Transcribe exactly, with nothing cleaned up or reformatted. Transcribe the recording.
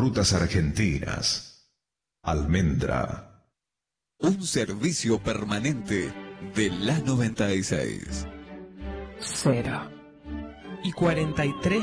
frutas argentinas. Almendra. Un servicio permanente de la noventa y seis. Cero. Y cuarenta y tres